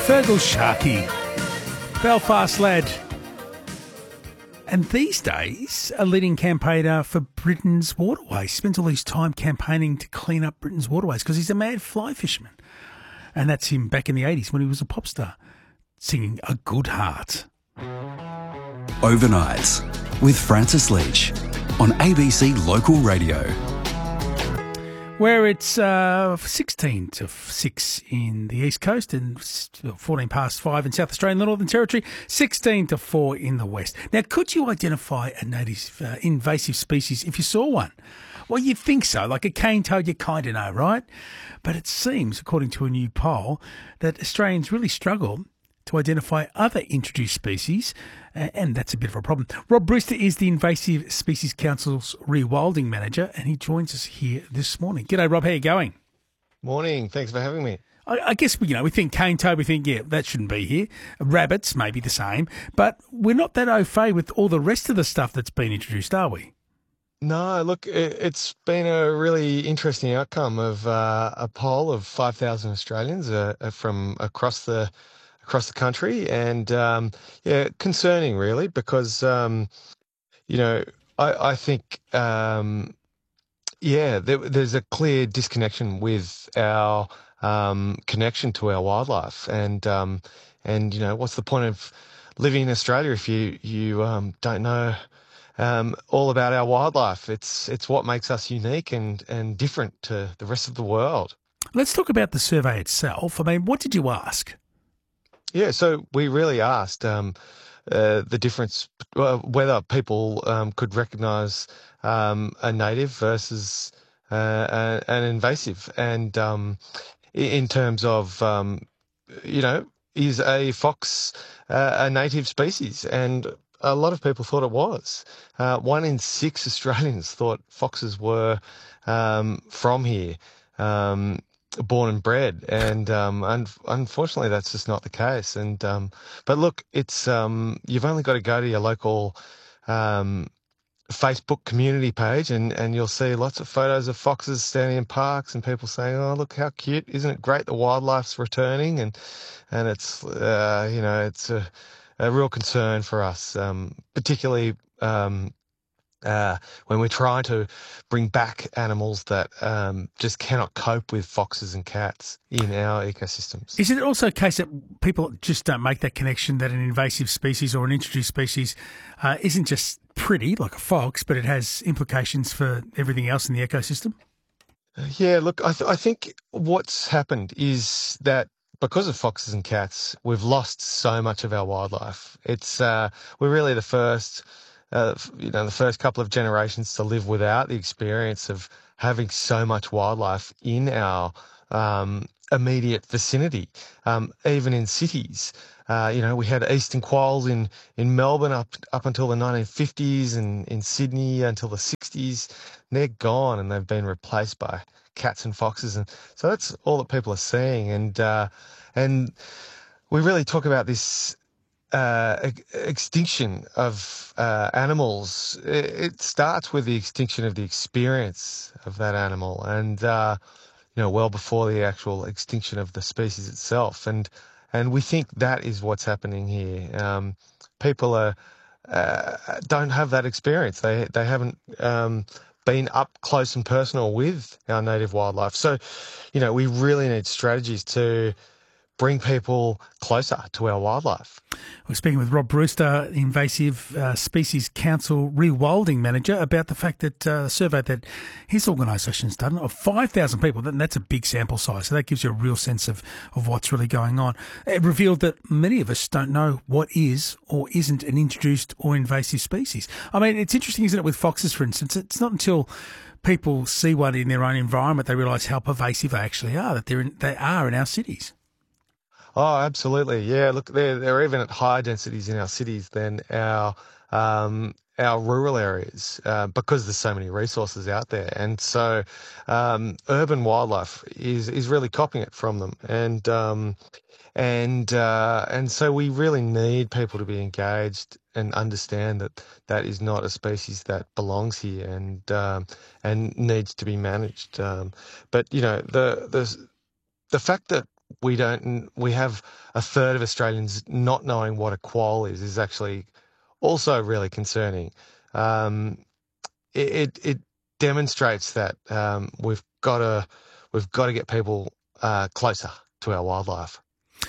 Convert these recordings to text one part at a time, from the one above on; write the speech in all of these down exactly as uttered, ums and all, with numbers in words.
Fergal Sharkey, Belfast lad. And these days, a leading campaigner for Britain's waterways. Spends all his time campaigning to clean up Britain's waterways because he's a mad fly fisherman. And that's him back in the eighties when he was a pop star, singing A Good Heart. Overnights with Francis Leach on A B C Local Radio. Where it's uh, sixteen to six in the East Coast and fourteen past five in South Australia and the Northern Territory, sixteen to four in the West. Now, could you identify a native uh, invasive species if you saw one? Well, you'd think so. Like a cane toad, you kind of know, right? But it seems, according to a new poll, that Australians really struggle to identify other introduced species, and that's a bit of a problem. Rob Brewster is the Invasive Species Council's rewilding manager, and he joins us here this morning. G'day, Rob. How are you going? Morning. Thanks for having me. I, I guess, you know, we think cane toad, we think, yeah, that shouldn't be here. Rabbits may be the same, but we're not that au fait with all the rest of the stuff that's been introduced, are we? No, look, it, it's been a really interesting outcome of uh, a poll of five thousand Australians uh, from across the across the country, and um, yeah, concerning really, because um, you know, I, I think um, yeah, there, there's a clear disconnection with our um, connection to our wildlife, and um, and you know, what's the point of living in Australia if you you um, don't know um, all about our wildlife? It's it's what makes us unique and and different to the rest of the world. Let's talk about the survey itself. I mean, what did you ask? Yeah, so we really asked um, uh, the difference, uh, whether people um, could recognise um, a native versus uh, an invasive, and um, in terms of, um, you know, is a fox uh, a native species? And a lot of people thought it was. Uh, one in six Australians thought foxes were um, from here. Um, born and bred, and um, un- unfortunately that's just not the case. And um, but look, it's um, you've only got to go to your local um, Facebook community page, and, and you'll see lots of photos of foxes standing in parks, and people saying, "Oh, look how cute! Isn't it great? The wildlife's returning," and and it's uh, you know, it's a, a real concern for us, um, particularly. Um, Uh, when we're trying to bring back animals that um, just cannot cope with foxes and cats in our ecosystems. Is it also a case that people just don't make that connection that an invasive species or an introduced species uh, isn't just pretty, like a fox, but it has implications for everything else in the ecosystem? Yeah, look, I, th- I think what's happened is that because of foxes and cats, we've lost so much of our wildlife. It's uh, we're really the first... Uh, you know, the first couple of generations to live without the experience of having so much wildlife in our um, immediate vicinity, um, even in cities. Uh, you know, we had eastern quolls in, in Melbourne up up until the nineteen fifties, and in Sydney until the sixties. They're gone, and they've been replaced by cats and foxes, and so that's all that people are seeing. And uh, and we really talk about this Uh, extinction of uh, animals. It, it starts with the extinction of the experience of that animal, and uh, you know, well before the actual extinction of the species itself. And and we think that is what's happening here. Um, people are uh, don't have that experience. They they haven't um, been up close and personal with our native wildlife. So, you know, we really need strategies to bring people closer to our wildlife. We're speaking with Rob Brewster, the Invasive uh, Species Council rewilding manager, about the fact that uh, a survey that his organisation's done of five thousand people, and that's a big sample size, so that gives you a real sense of, of what's really going on. It revealed that many of us don't know what is or isn't an introduced or invasive species. I mean, it's interesting, isn't it, with foxes, for instance? It's not until people see one in their own environment they realise how pervasive they actually are, that they're in, they are in our cities. Oh, absolutely. Yeah, look, they're, they're even at higher densities in our cities than our um, our rural areas uh, because there's so many resources out there. And so um, urban wildlife is, is really copying it from them. And um, and uh, and so we really need people to be engaged and understand that that is not a species that belongs here, and um, and needs to be managed. Um, but, you know, the the the fact that we don't. We have a third of Australians not knowing what a quoll is. Is actually also really concerning. Um, it, it it demonstrates that um, we've got to we've got to get people uh, closer to our wildlife.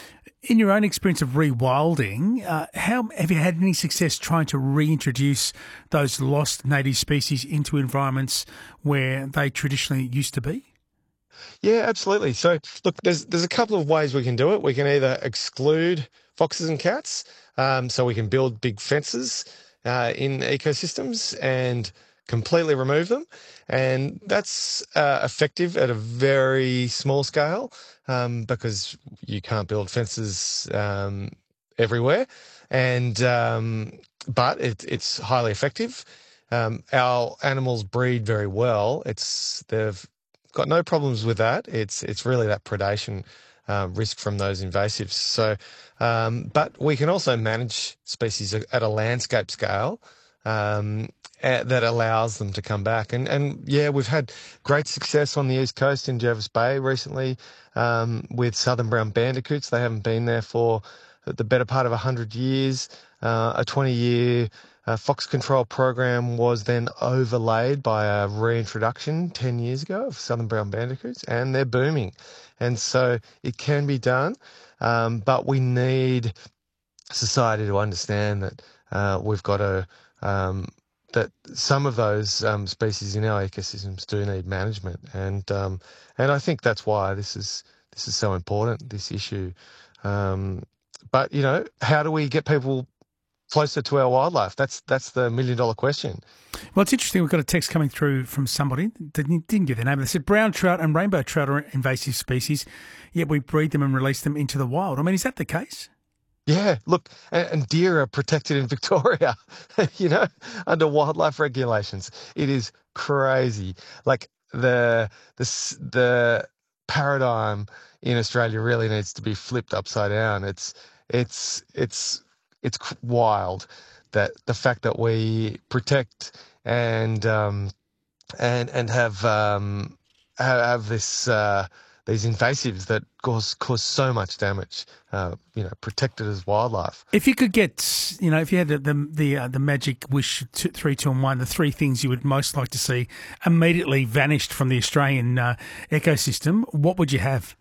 In your own experience of rewilding, uh, how have you had any success trying to reintroduce those lost native species into environments where they traditionally used to be? Yeah, absolutely. So, look, there's there's a couple of ways we can do it. We can either exclude foxes and cats, um, so we can build big fences uh, in ecosystems and completely remove them, and that's uh, effective at a very small scale um, because you can't build fences um, everywhere, and um, but it, it's highly effective. Um, our animals breed very well. It's they've got no problems with that. It's it's really that predation uh, risk from those invasives. So, um, but we can also manage species at a landscape scale um, a- that allows them to come back. And and yeah, we've had great success on the east coast in Jervis Bay recently um, with southern brown bandicoots. They haven't been there for the better part of a hundred years. Uh, a twenty-year uh, fox control program was then overlaid by a reintroduction ten years ago of southern brown bandicoots, and they're booming. And so it can be done, um, but we need society to understand that uh, we've got to um, that some of those um, species in our ecosystems do need management, and um, and I think that's why this is this is so important, this issue. Um, but you know, how do we get people closer to our wildlife? That's that's the million dollar question. Well, it's interesting. We've got a text coming through from somebody that didn't give their name. They said brown trout and rainbow trout are invasive species, yet we breed them and release them into the wild. I mean, is that the case? Yeah, look, and, and deer are protected in Victoria, you know, under wildlife regulations. It is crazy. Like the the s- the paradigm in Australia really needs to be flipped upside down. It's it's it's it's c- wild that the fact that we protect and um, and and have um, have, have this uh, these invasives that cause cause so much damage. Uh, you know, protected as wildlife. If you could get, you know, if you had the the the, uh, the magic wish, two, three, two, and one, the three things you would most like to see immediately vanished from the Australian uh, ecosystem, what would you have?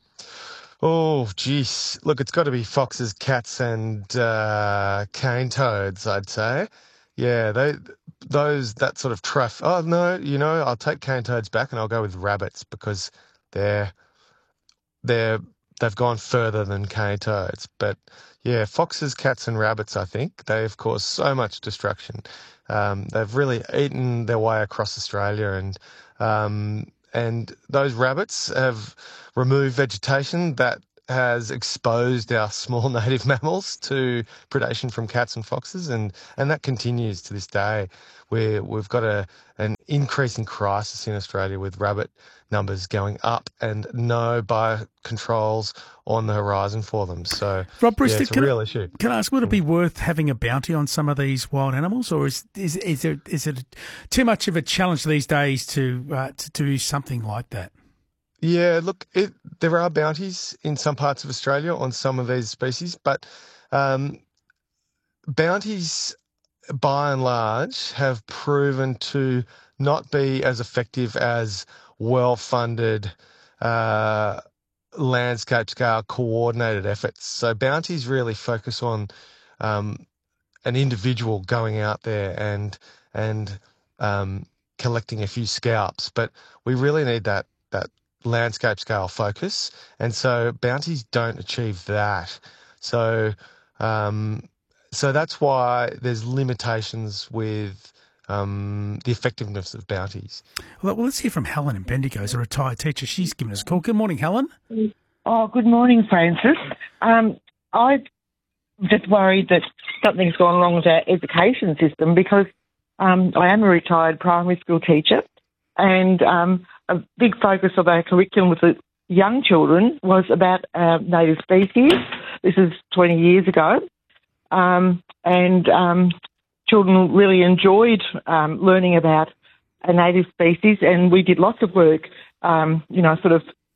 Oh, geez. Look, it's got to be foxes, cats, and uh, cane toads, I'd say. Yeah, they, those, that sort of truff. Oh, no, you know, I'll take cane toads back and I'll go with rabbits because they're, they're, they've gone further than cane toads. But yeah, foxes, cats, and rabbits, I think, they've caused so much destruction. Um, they've really eaten their way across Australia, and um, and those rabbits have removed vegetation that has exposed our small native mammals to predation from cats and foxes, and, and that continues to this day, where we've got a an increasing crisis in Australia with rabbit numbers going up and no biocontrols on the horizon for them. So, Rob yeah, Brewster, it's a can, real I, issue. can I ask, would it be worth having a bounty on some of these wild animals, or is is is there is it too much of a challenge these days to uh, to do something like that? Yeah, look, it, there are bounties in some parts of Australia on some of these species, but um, bounties, by and large, have proven to not be as effective as well-funded uh, landscape scale coordinated efforts. So bounties really focus on um, an individual going out there and and um, collecting a few scalps, but we really need that that landscape scale focus, and so bounties don't achieve that. So um, so that's why there's limitations with um, the effectiveness of bounties. Well, let's hear from Helen in Bendigo, who's a retired teacher. She's given us a call. Good morning, Helen. Oh, good morning, Francis. Um, I'm just worried that something's gone wrong with our education system because um, I am a retired primary school teacher, and um, a big focus of our curriculum with the young children was about uh, native species. This is twenty years ago, um, and um, children really enjoyed um, learning about a native species, and we did lots of work, um, you know, sort of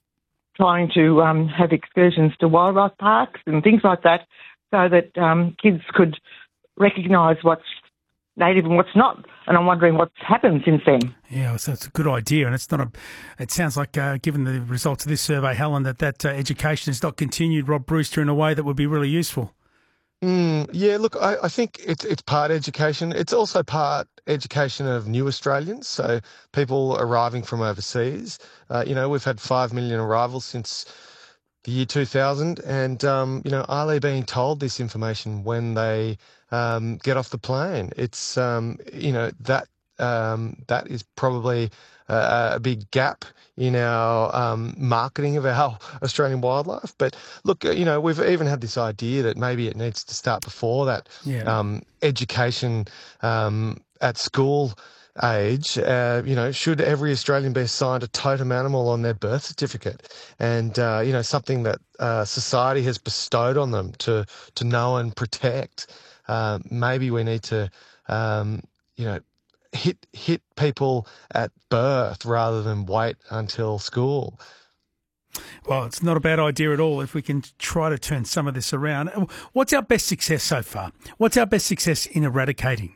trying to um, have excursions to wildlife parks and things like that, so that um, kids could recognise what's native and what's not. And I'm wondering what's happened since then. Yeah, so it's a good idea, and it's not a. It sounds like, uh, given the results of this survey, Helen, that that uh, education has not continued, Rob Brewster, in a way that would be really useful. Mm, yeah, look, I, I think it's it's part education. It's also part education of new Australians, so people arriving from overseas. Uh, you know, we've had five million arrivals since the year two thousand, and um, you know, are they being told this information when they um, get off the plane? It's um, you know that um, that is probably a, a big gap in our um, marketing of our Australian wildlife. But look, you know, we've even had this idea that maybe it needs to start before that. Yeah. Um, education um, at school age, uh, you know, should every Australian be assigned a totem animal on their birth certificate, and uh, you know, something that uh, society has bestowed on them to to know and protect. Uh, maybe we need to, um, you know, hit hit people at birth rather than wait until school. Well, it's not a bad idea at all if we can try to turn some of this around. What's our best success so far? What's our best success in eradicating?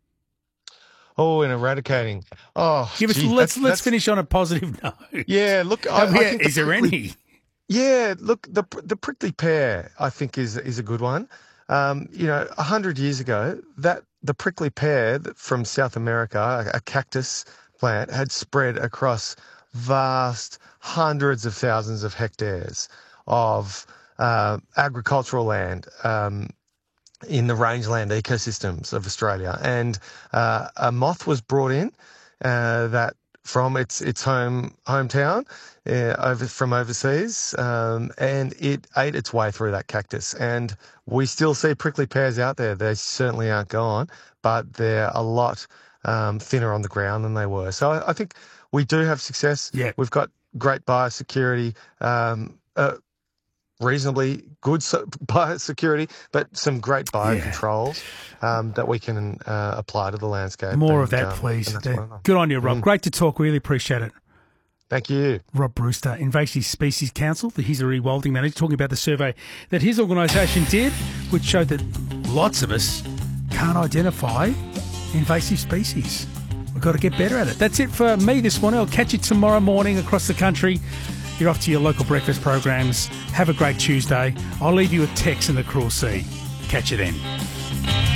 Oh, in eradicating. Oh, Give us. gee, let's that's, let's that's, finish on a positive note. Yeah, look, I, Oh, I yeah, think is the there prickly, any? Yeah, look, the the prickly pear, I think, is is a good one. Um, you know, a hundred years ago, that the prickly pear from South America, a, a cactus plant, had spread across vast hundreds of thousands of hectares of uh, agricultural land. Um, in the rangeland ecosystems of Australia, and uh, a moth was brought in uh, that from its its home hometown uh, over from overseas, um, and it ate its way through that cactus. And we still see prickly pears out there. They certainly aren't gone, but they're a lot um, thinner on the ground than they were. So I, I think we do have success. Yeah. We've got great biosecurity. Um, uh, reasonably good so- biosecurity, but some great biocontrols yeah. um, that we can uh, apply to the landscape. More and, of that, um, please. Good on you, Rob. Mm. Great to talk. Really appreciate it. Thank you. Rob Brewster, Invasive Species Council, the Hizzory Wilding Manager, talking about the survey that his organisation did, which showed that lots of us can't identify invasive species. We've got to get better at it. That's it for me this morning. I'll catch you tomorrow morning across the country. You're off to your local breakfast programs. Have a great Tuesday. I'll leave you with Tex and the Cruel Sea. Catch you then.